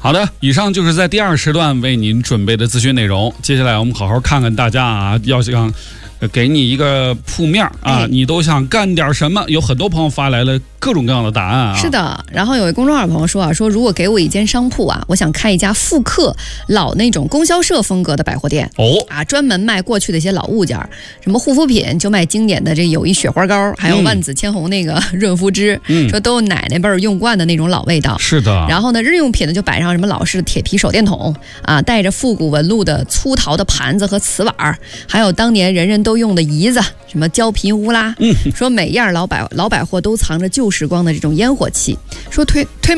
好的，以上就是在第2时段为您准备的资讯内容。接下来我们好好看看大家啊，要想给你一个铺面啊，你都想干点什么？有很多朋友发来了各种各样的答案啊。 是的，然后有位公众号朋友说啊，说如果给我一间商铺啊，我想开一家复刻老那种供销社风格的百货店专门卖过去的一些老物件，什么护肤品就卖经典的这友谊雪花膏，还有万紫千红那个润肤脂，说都有奶奶辈儿用惯的那种老味道。 是的。 然后呢，日用品呢就摆上什么老式的铁皮手电筒啊，带着复古纹路的粗陶的盘子和瓷碗，还有当年人人都用的仪子，什么胶皮乌拉。说每样老百货都藏着旧时光的这种烟火气，说推